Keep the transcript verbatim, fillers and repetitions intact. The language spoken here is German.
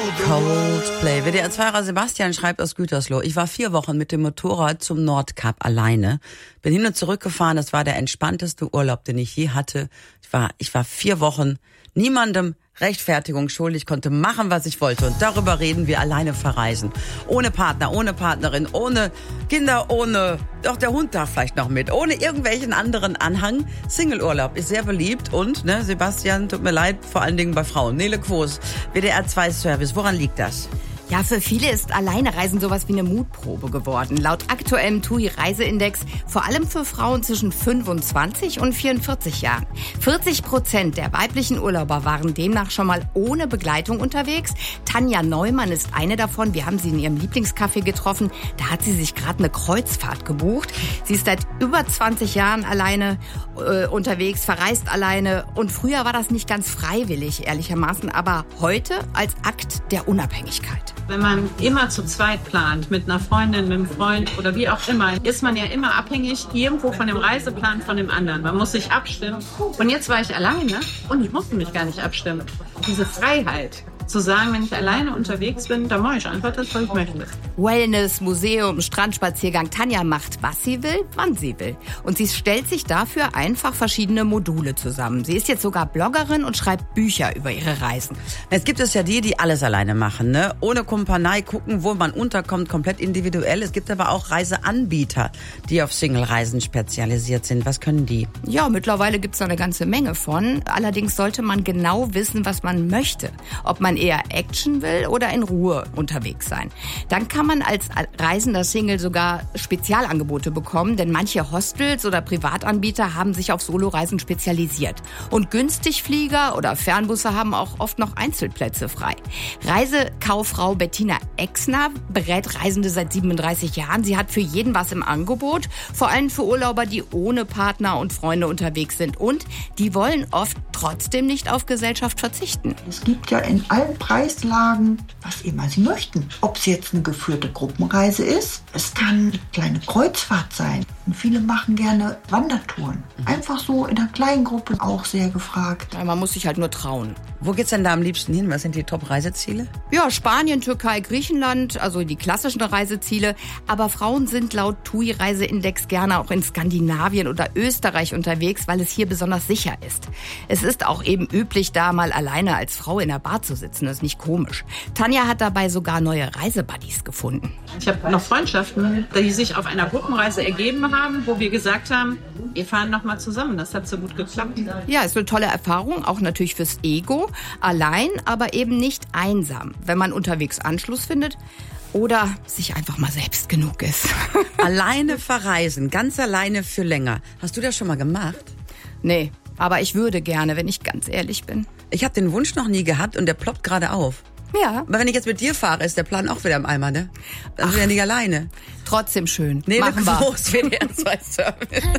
Coldplay. W D R-Zweier Sebastian schreibt aus Gütersloh: Ich war vier Wochen mit dem Motorrad zum Nordkap alleine. Bin hin und zurück gefahren. Das war der entspannteste Urlaub, den ich je hatte. Ich war, ich war vier Wochen niemandem Rechtfertigung schuldig, konnte machen, was ich wollte. Und darüber reden wir, alleine verreisen. Ohne Partner, ohne Partnerin, ohne Kinder, ohne, doch der Hund darf vielleicht noch mit, ohne irgendwelchen anderen Anhang. Single-Urlaub ist sehr beliebt und, ne, Sebastian, tut mir leid, vor allen Dingen bei Frauen. Nele Quos, W D R zwei Service. Woran liegt das? Ja, für viele ist Alleinereisen sowas wie eine Mutprobe geworden. Laut aktuellem T U I-Reiseindex vor allem für Frauen zwischen fünfundzwanzig und vierundvierzig Jahren. vierzig Prozent der weiblichen Urlauber waren demnach schon mal ohne Begleitung unterwegs. Tanja Neumann ist eine davon. Wir haben sie in ihrem Lieblingscafé getroffen. Da hat sie sich gerade eine Kreuzfahrt gebucht. Sie ist seit über zwanzig Jahren alleine äh, unterwegs, verreist alleine. Und früher war das nicht ganz freiwillig, ehrlichermaßen, aber heute als Akt der Unabhängigkeit. Wenn man immer zu zweit plant, mit einer Freundin, mit einem Freund oder wie auch immer, ist man ja immer abhängig irgendwo von dem Reiseplan von dem anderen. Man muss sich abstimmen. Und jetzt war ich alleine und ich musste mich gar nicht abstimmen. Diese Freiheit zu sagen, wenn ich alleine unterwegs bin, dann mache ich einfach das, was ich möchte. Wellness, Museum, Strandspaziergang. Tanja macht, was sie will, wann sie will. Und sie stellt sich dafür einfach verschiedene Module zusammen. Sie ist jetzt sogar Bloggerin und schreibt Bücher über ihre Reisen. Es gibt es ja die, die alles alleine machen, ne? Ohne Kumpanei, gucken, wo man unterkommt, komplett individuell. Es gibt aber auch Reiseanbieter, die auf Single-Reisen spezialisiert sind. Was können die? Ja, mittlerweile gibt es da eine ganze Menge von. Allerdings sollte man genau wissen, was man möchte. Ob man eher Action will oder in Ruhe unterwegs sein. Dann kann man als reisender Single sogar Spezialangebote bekommen, denn manche Hostels oder Privatanbieter haben sich auf Soloreisen spezialisiert. Und Günstigflieger oder Fernbusse haben auch oft noch Einzelplätze frei. Reisekauffrau Bettina Exner berät Reisende seit siebenunddreißig Jahren. Sie hat für jeden was im Angebot, vor allem für Urlauber, die ohne Partner und Freunde unterwegs sind. Und die wollen oft trotzdem nicht auf Gesellschaft verzichten. Es gibt ja in allen Preislagen, was immer Sie möchten. Ob es jetzt eine geführte Gruppenreise ist, es kann eine kleine Kreuzfahrt sein. Und viele machen gerne Wandertouren. Einfach so in einer kleinen Gruppe, auch sehr gefragt. Ja, man muss sich halt nur trauen. Wo geht's denn da am liebsten hin? Was sind die Top-Reiseziele? Ja, Spanien, Türkei, Griechenland, also die klassischen Reiseziele. Aber Frauen sind laut T U I-Reiseindex gerne auch in Skandinavien oder Österreich unterwegs, weil es hier besonders sicher ist. Es ist auch eben üblich, da mal alleine als Frau in der Bar zu sitzen. Das ist nicht komisch. Tanja hat dabei sogar neue Reisebuddies gefunden. Ich habe noch Freundschaften, die sich auf einer Gruppenreise ergeben haben, wo wir gesagt haben, wir fahren noch mal zusammen. Das hat so gut geklappt. Ja, ist eine tolle Erfahrung, auch natürlich fürs Ego. Allein, aber eben nicht einsam, wenn man unterwegs Anschluss findet oder sich einfach mal selbst genug ist. Alleine verreisen, ganz alleine für länger. Hast du das schon mal gemacht? Nee, aber ich würde gerne, wenn ich ganz ehrlich bin. Ich habe den Wunsch noch nie gehabt und der ploppt gerade auf. Ja. Aber wenn ich jetzt mit dir fahre, ist der Plan auch wieder im Eimer, ne? Dann sind wir ja nicht alleine. Trotzdem schön. Nee, machen wir. W D R zwei Service.